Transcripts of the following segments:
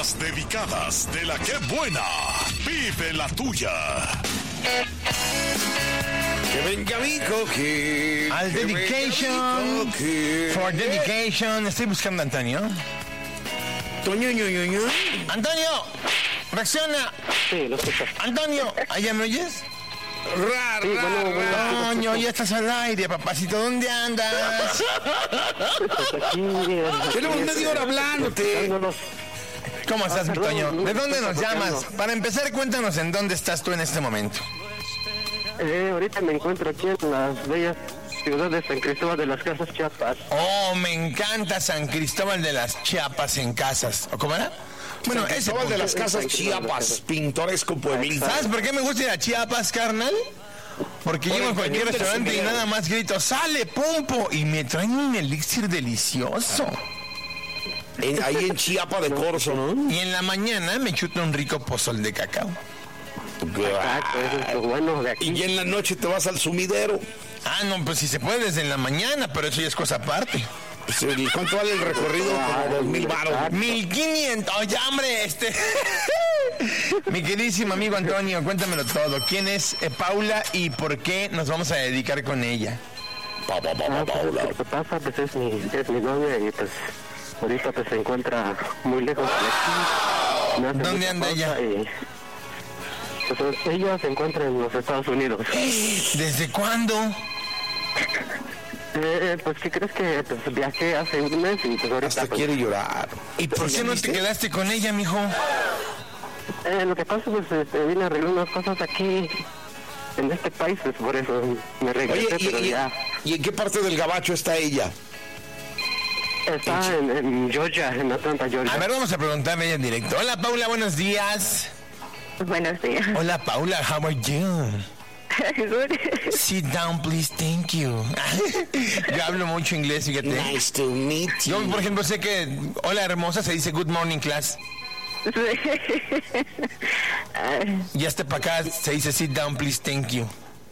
Las dedicadas de la que buena. Vive la tuya. Que venga mi coque. Al dedication. For dedication. Estoy buscando a Antonio. Antonio, reacciona. Sí, lo escucho. Antonio, ¿allá me oyes? Coño, ya estás al aire, papacito. ¿Dónde andas? Pues aquí, Tenemos media hora hablándote. ¿Cómo estás, mi Toño? ¿De dónde nos llamas? Para empezar, cuéntanos en dónde estás tú en este momento. Ahorita me encuentro aquí en las bellas ciudades de San Cristóbal de las Casas, Chiapas. Oh, me encanta San Cristóbal de las Chiapas en Casas. ¿O cómo era? Bueno, San ese Cristóbal de las Casas, Chiapas, pintoresco pueblito. ¿Sabes por qué me gusta ir a Chiapas, carnal? Porque llego a cualquier restaurante y nada más grito, ¡sale, Pumpo! Y me traen un elixir delicioso. Ahí en Chiapa de Corzo, ¿no? Y en la mañana me chuto un rico pozol de cacao. Exacto, eso es lo bueno de aquí. Y en la noche te vas al sumidero. Ah, no, pues si se puede desde en la mañana, pero eso ya es cosa aparte. Pues, ¿cuánto vale el recorrido? Como 2,000 varos. 1,500. Oye, hombre, Mi queridísimo amigo Antonio, cuéntamelo todo. ¿Quién es Paula y por qué nos vamos a dedicar con ella? Paula. Lo que pasa, pues es mi novia y pues ahorita pues se encuentra muy lejos de aquí. ¿Dónde anda ella? Pues ella se encuentra en los Estados Unidos. ¿Desde cuándo? Pues ¿qué crees que pues, viajé hace un mes y pues ahorita Hasta pues, quiere llorar. ¿Y por qué no te quedaste con ella, mijo? lo que pasa pues vine a arreglar unas cosas aquí en este país, pues por eso me regresé. Oye, pero ya ¿y en qué parte del gabacho está ella? está en Georgia, en Atlanta, Georgia. A ver, vamos a preguntarle a ella en directo. Hola, Paula, buenos días. Buenos días. Hola, Paula, how are you? Sit down, please, thank you. Yo hablo mucho inglés, fíjate. Nice to meet you. Yo, por ejemplo, sé que hola hermosa se dice good morning class. Y hasta para acá se dice sit down, please, thank you.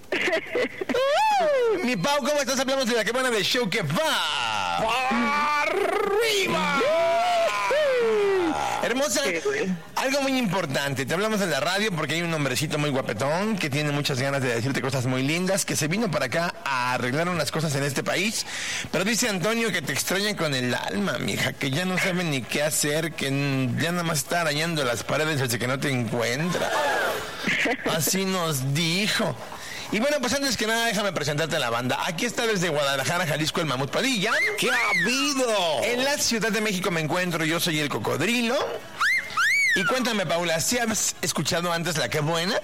Mi Pau, ¿cómo estás? Hablamos de la que buena del show que va arriba. Hermosa, algo muy importante, te hablamos en la radio porque hay un hombrecito muy guapetón que tiene muchas ganas de decirte cosas muy lindas, que se vino para acá a arreglar unas cosas en este país, pero dice Antonio que te extraña con el alma, mija, que ya no sabe ni qué hacer, que ya nada más está arañando las paredes desde que no te encuentra. Así nos dijo. Y bueno, pues antes que nada, déjame presentarte a la banda. Aquí está desde Guadalajara, Jalisco, el Mamut Padilla. ¿Qué ha habido? En la Ciudad de México me encuentro, yo soy el Cocodrilo. Y cuéntame, Paula, ¿sí has escuchado antes La Qué Buena?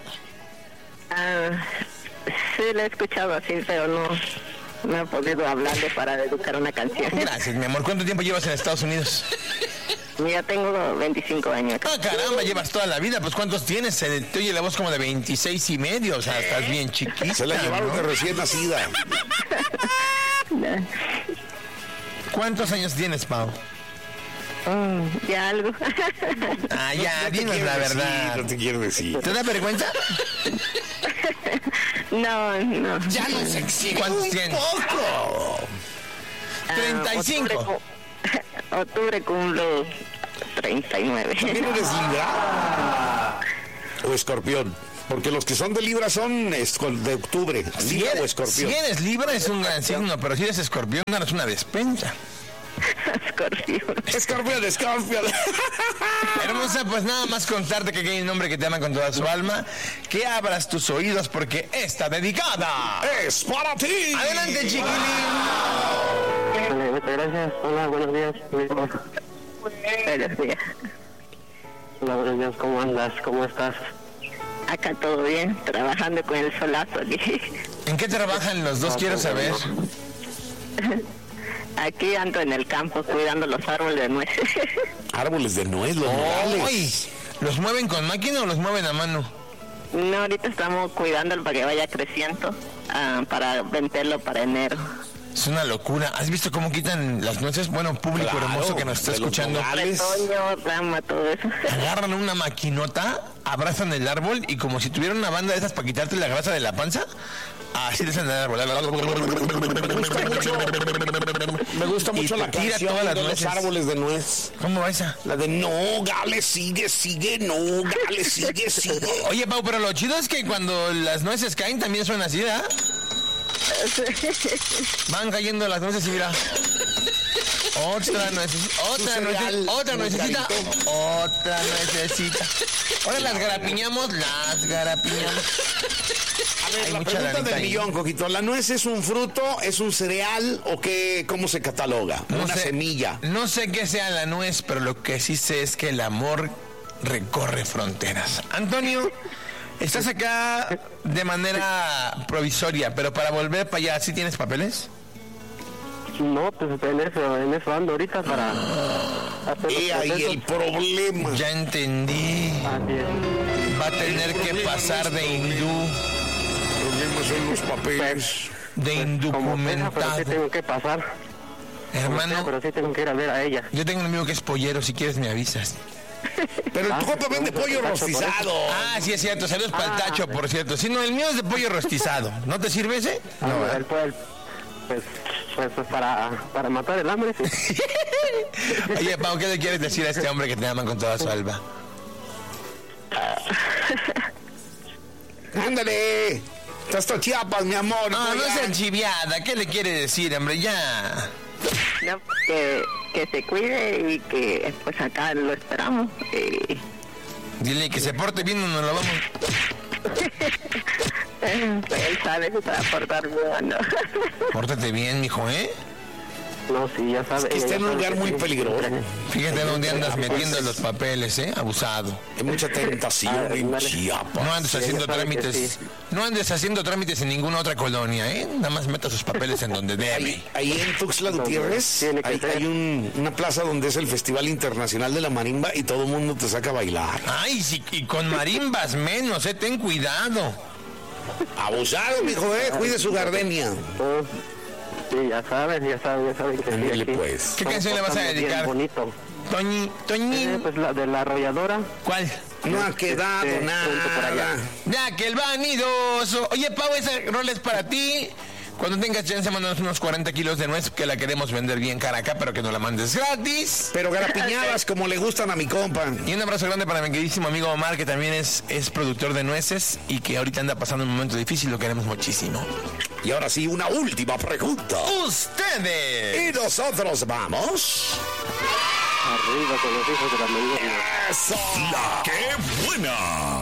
Sí, la he escuchado así, pero no he podido hablarle para dedicar una canción. Gracias, mi amor. ¿Cuánto tiempo llevas en Estados Unidos? Ya tengo 25 años. Ah, caramba, llevas toda la vida. Pues ¿cuántos tienes? Se te oye la voz como de 26 y medio. O sea, estás bien chiquita. Se la llevaron de recién nacida. ¿Cuántos años tienes, Pau? Ya algo. Ah, ya, dinos la verdad. No te quiero decir. ¿Te da vergüenza? No. Ya no se exige. ¿Cuántos tienes? Poco. 35. Octubre cumplo 39. ¿También eres Libra? ¿O Escorpión? Porque los que son de Libra son de octubre. ¿Libra o Escorpión? Si eres Libra es un gran signo, pero si eres Escorpión eres una despensa. Escorpión. Escorpión. Hermosa, pues nada más contarte que hay un hombre que te ama con toda su alma, que abras tus oídos porque está dedicada. ¡Es para ti! Adelante, chiquilín. Vale, muchas gracias. Hola, buenos días. Buenos días. Hola, buenos días. ¿Cómo andas? ¿Cómo estás? Acá todo bien, trabajando con el solazo aquí. ¿En qué trabajan los dos? Quiero saber. Aquí ando en el campo cuidando los árboles de nuez. Árboles de nuez, los ¡Ay! nogales. ¿Los mueven con máquina o los mueven a mano? No, ahorita estamos cuidándolo para que vaya creciendo, para venderlo para enero. Es una locura. ¿Has visto cómo quitan las nueces? Bueno, público Claro, hermoso que nos está de los escuchando. nogales. Retoño, rama, todo eso. Agarran una maquinota, abrazan el árbol y como si tuvieran una banda de esas para quitarte la grasa de la panza, Así les anda. Me gusta mucho la tira canción todas las de nueces. los árboles de nuez. ¿Cómo va esa? La de Nogales, sigue, Nogales, sigue. Oye, Pau, pero lo chido es que cuando las nueces caen también suena así, ¿verdad? Van cayendo las nueces y mira. Otra nuececita. Ahora las garapiñamos. A ver, Hay la mucha pregunta lanita del ahí. millón, Coquito. ¿La nuez es un fruto, es un cereal o qué? ¿Cómo se cataloga? Una semilla. No sé qué sea la nuez, pero lo que sí sé es que el amor recorre fronteras. Antonio, estás acá de manera provisoria, pero para volver para allá, ¿sí tienes papeles? No, pues en eso ando ahorita para hacer los Y ahí procesos. el problema. Ya entendí. Así es. Va a tener que pasar de hindú, El problema son los papeles. de Como sea, pero sí indocumentado. tengo que pasar. Hermano, Pero sí tengo que ir a ver a ella. yo tengo un amigo que es pollero, si quieres me avisas. Pero tu compa vende pollo rostizado. Ah, sí es cierto, saludos para el Tacho, por cierto. Sí, no, el mío es de pollo rostizado. ¿No te sirve ese? No, ¿verdad? Pues para matar el hambre, sí. Oye, Pau, ¿qué le quieres decir a este hombre que te ama con toda su alma? Ándale. Estás todo Chiapas, mi amor. No, no ya. es enchiviada. ¿Qué le quiere decir, hombre? Ya. No, que se cuide y que pues acá lo esperamos. Dile que se porte bien o nos lo vamos. Él sabe que se va a portar bien, ¿no? Pórtate bien, mijo, ¿eh? No, sí, ya sabes. Que está en un lugar muy peligroso. Fíjate dónde andas metiendo los papeles, ¿eh? Abusado. Hay mucha tentación en No Chiapas. andes haciendo trámites. No andes haciendo trámites en ninguna otra colonia, ¿eh? Nada más meta sus papeles en donde debe. Ahí en Tuxtla Gutiérrez Tiene que ser. hay una plaza donde es el Festival Internacional de la Marimba y todo el mundo te saca a bailar. Ay, sí, y con marimbas menos, ten cuidado. Abusado, mijo, cuide su gardenia. Sí, ya saben que sí. Ándale, aquí. pues. ¿Qué canción le vas a Bien dedicar? bonito. Toñín. Pues la de la arrolladora. ¿Cuál? No ha quedado punto por allá. nada. Ya que el vanidoso. Oye, Pau, esa rola es para ti. Cuando tengas chance, mándanos unos 40 kilos de nuez que la queremos vender bien cara acá, pero que nos la mandes gratis. Pero garapiñadas como le gustan a mi compa. Y un abrazo grande para mi queridísimo amigo Omar, que también es productor de nueces y que ahorita anda pasando un momento difícil, lo queremos muchísimo. Y ahora sí, una última pregunta. ¡Ustedes! Y nosotros vamos. Arriba con los hijos de la mañana. ¡Eso! La que buena.